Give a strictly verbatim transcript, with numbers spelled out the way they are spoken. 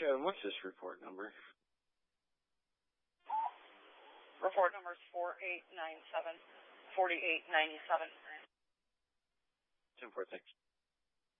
Kevin, what's this report number? Report number is four eight nine seven, four eight nine seven. ten four, thanks.